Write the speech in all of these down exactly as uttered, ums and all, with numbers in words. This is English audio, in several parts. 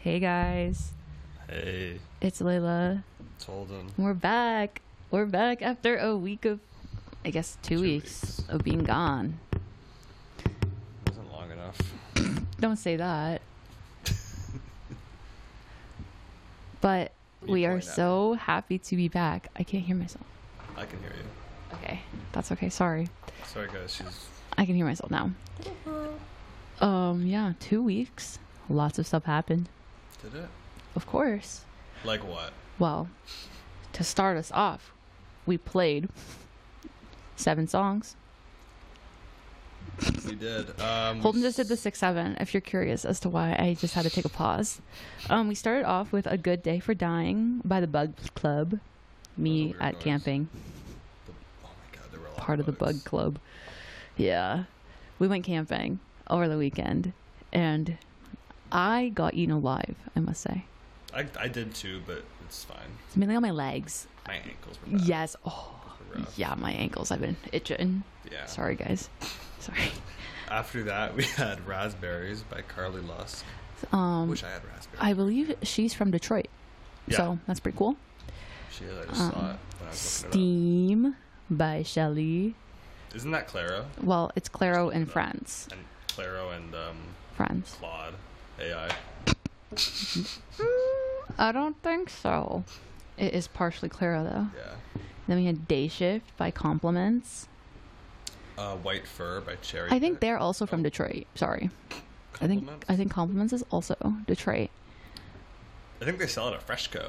Hey guys, Hey, it's Layla. it's Holden. We're back. We're back after a week of, I guess, two, Two weeks, weeks. of being gone. Wasn't long enough. Don't say that. But What are we you are pointing at? so happy to be back. I can't hear myself. I can hear you. Okay, that's okay. Sorry. Sorry, guys. She's I can hear myself now. Um, yeah, two weeks. Lots of stuff happened. did it. Of course. Like what? Well, to start us off, we played seven songs. We did. Um, Holden just did the six seven. If you're curious as to why I just had to take a pause, um, we started off with "A Good Day for Dying" by the Bug Club. Me weird at noise. camping, The, oh my god, there were a lot part of the bugs. Bug Club. Yeah, we went camping over the weekend, and I got eaten alive. I must say, I, I did too, but it's fine. it's mainly on my legs. My ankles were bad. Yes. Oh, They were rough. yeah, my ankles. I've been itching. Yeah. Sorry, guys. Sorry. After that, we had "Raspberries" by Carly Lusk. Um, Wish I had raspberries. I believe she's from Detroit, Yeah. so that's pretty cool. She I just saw um, it when I was looking it Steam by Shelly. up. Isn't that Claro? Well, it's Claro and No. Friends. And Claro and um, Friends. Claude A I. I don't think so. It is partially Claro though. Yeah. Then we had Day Shift by Compliments. Uh, White Fur by Cherry. I think Pick. they're also from Oh. Detroit. Sorry. I think Compliments? I think Compliments is also Detroit. I think they sell it at Freshco.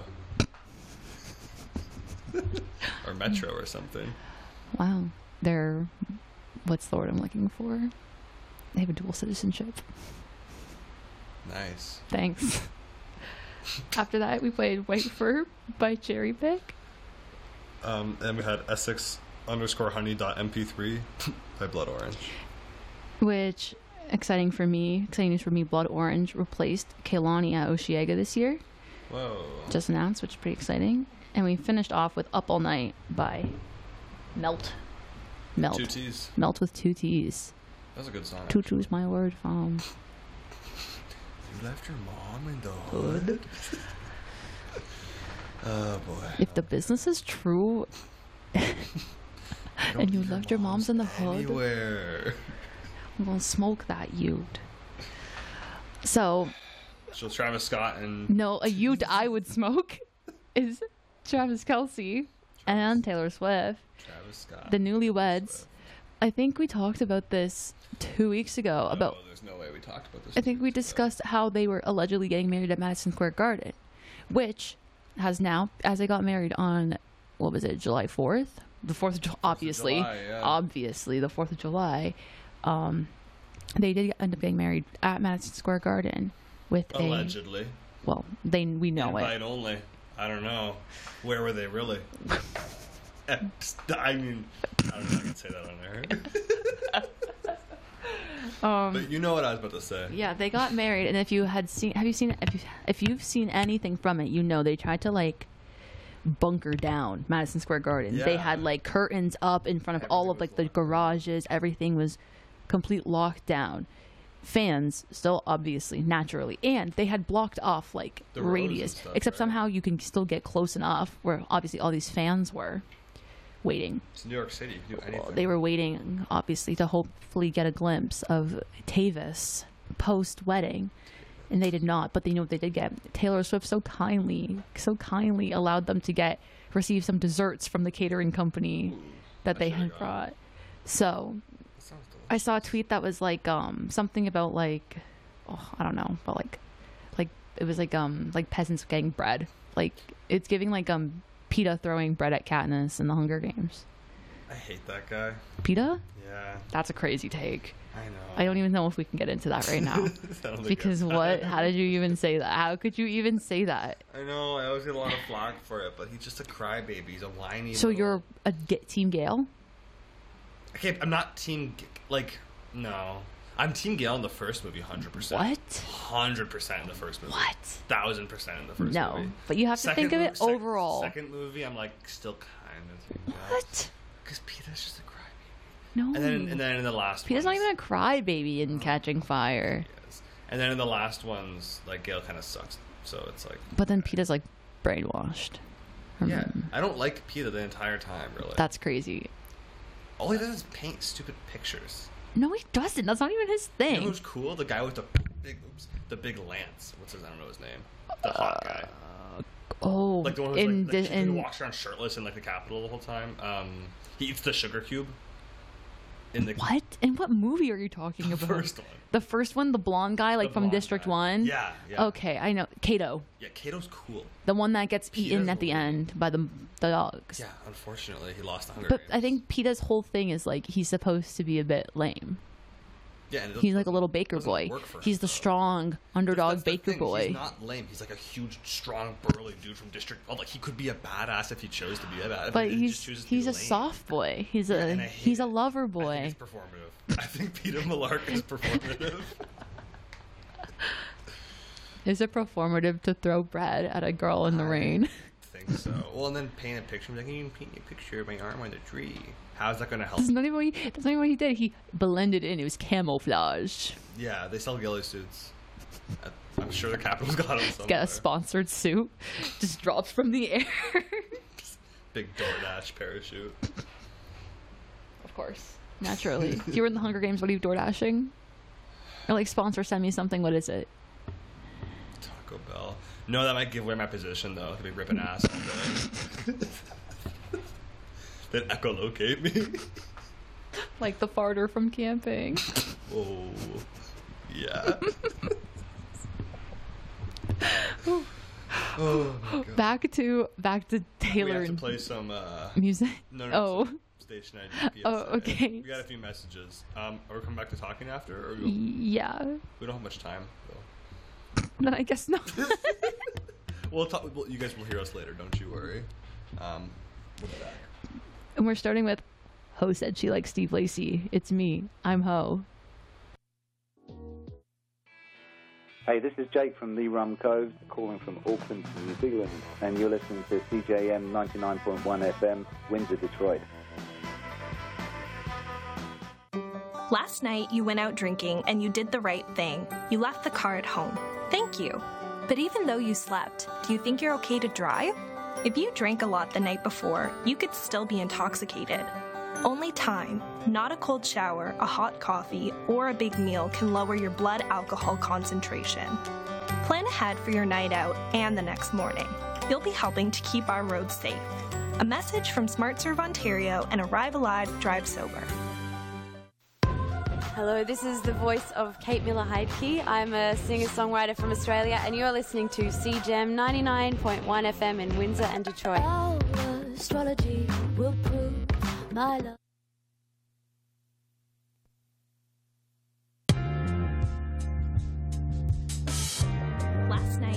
Or Metro or something. Wow. They're what's the word I'm looking for? They have a dual citizenship. Nice. Thanks. After that, we played White Fur by Cherry Pick. Um, and we had Essex underscore honey dot M P three by Blood Orange. Which, exciting for me, exciting news for me, Blood Orange replaced Kehlani at Oshiega this year. Whoa. Just announced, which is pretty exciting. And we finished off with Up All Night by Melt. Melt. Two T's. Melt with two T's. That was a good song. Two T's my word from. You left your mom in the hood? Oh boy. If the business is true Don't and you leave left your mom's in the hood, Anywhere. I'm gonna smoke that ute. So, So Travis Scott and no, a ute I would smoke is Travis Kelce and Taylor Swift. Travis Scott. The newlyweds. I think we talked about this two weeks ago. About Oh, there's no way we talked about this. I think we two weeks ago. discussed how they were allegedly getting married at Madison Square Garden, which has now, as they got married on, what was it, July fourth? The fourth of July, obviously. July, yeah. Obviously, the fourth of July. Um, they did end up getting married at Madison Square Garden with Allegedly. a. Well, they we know Invite it. only. I don't know. Where were they really? I mean, I don't know if I can say that on there. Um, But you know what I was about to say. Yeah, they got married, and if you had seen, have you seen, if you, if you've seen anything from it, you know they tried to like bunker down Madison Square Garden. They Yeah. had like curtains up in front of all of Everything like was the locked down. garages. Everything was complete lockdown. Fans still obviously naturally, and they had blocked off like The rows and radius. stuff, Except right? somehow you can still get close enough where obviously all these fans were waiting. It's New York City. You can do anything. Well, they were waiting, obviously, to hopefully get a glimpse of Tavis post wedding, and they did not. But they know what they did get. Taylor Swift so kindly, so kindly allowed them to get receive some desserts from the catering company Ooh, that I they should've had gone. brought. So That sounds delicious. I saw a tweet that was like um something about like oh I don't know, but like like it was like um like peasants getting bread. Like it's giving like um PETA throwing bread at Katniss in the Hunger Games. I hate that guy. PETA? Yeah, That's a crazy take. I know. I don't even know if we can get into that right now. I don't think Because I- what? How did you even say that? How could you even say that? I know. I always get a lot of flack for it, but he's just a crybaby. He's a whiny. So little- you're a G- Team Gale? Okay, I'm not team. G- Like, no. I'm Team Gale in the first movie, hundred percent. What? Hundred percent in the first movie. What? Thousand percent in the first No, movie. but you have to Second think of it mov- sec- overall. Second movie, I'm like still kind of. What? Because Peter's just a crybaby. No. And then, and then in the last. Peter's not ones- even a crybaby in Catching Fire. Yes. And then in the last ones, like Gale kind of sucks. So it's like. But then Peta's like brainwashed. Yeah, Remember. I don't like Peta the entire time. Really. That's crazy. All he does is paint stupid pictures. No, he doesn't. That's not even his You thing. know who's cool? The guy with the big, oops, the big lance. What's his? I don't know his name. The hot guy. Oh, Like the one who's in like, the, like, who in walks around shirtless in like the Capitol the whole time. Um, he eats the sugar cube. In the what? In what movie are you talking the about? first one. The first one, the blonde guy, like The from blonde District guy. One. Yeah, yeah. Okay, I know. Kato, Yeah, Kato's cool. the one that gets Peta's eaten at the the one. end by the the dogs. Yeah, unfortunately, he lost the Hunger But Games. I think Peta's whole thing is like he's supposed to be a bit lame. yeah, and it He's like a doesn't- little baker doesn't boy. work for him, He's the though. strong underdog That's the baker thing, boy. He's not lame. He's like a huge, strong, burly dude from District. Oh, like he could be a badass if he chose to be a badass. But he he's just chooses to he's be a lame. soft boy. He's a and I hate he's a it. lover I think boy. it's performative. I think Peter Millark is performative. Is it performative to throw bread at a girl in the I rain? think so. Well, and then paint a picture. Like, you can paint a picture of my arm on the tree. How's that going to help? That's not even what he, that's not even what he did. He blended in. It was camouflage. Yeah, they sell ghillie suits. I- I'm sure the Capitol's got them somewhere. Get a sponsored suit. Just drops from the air. Big DoorDash parachute. Of course. Naturally. If you were in the Hunger Games, what are you door dashing? Or like sponsor send me something. What is it? Taco Bell. No, that might give away my position though. Could be ripping ass all day. They'd echolocate me. Like the farter from camping. Oh, yeah. Oh my god. Back to back to We Taylor have to and play some uh, music. no, no, Oh. some Station I D P S A. Oh, okay. We got a few messages. Um, are we coming back to talking after, or we, Yeah. we don't have much time though. No, I guess not. We'll talk. Well, you guys will hear us later. Don't you worry. Um, we'll be back. And we're starting with Ho said she likes Steve Lacy. It's me. I'm Ho. Hey, this is Jake from the Rum Cove, calling from Auckland, New Zealand, and you're listening to C J M ninety-nine point one F M, Windsor, Detroit. Last night, you went out drinking and you did the right thing. You left the car at home. Thank you. But even though you slept, do you think you're okay to drive? If you drank a lot the night before, you could still be intoxicated. Only time, not a cold shower, a hot coffee, or a big meal can lower your blood alcohol concentration. Plan ahead for your night out and the next morning. You'll be helping to keep our roads safe. A message from SmartServe Ontario and Arrive Alive, Drive Sober. Hello, this is the voice of Kate Miller-Heidke. I'm a singer-songwriter from Australia, and you're listening to C J M ninety-nine point one F M in Windsor and Detroit. Our astrology will prove my love.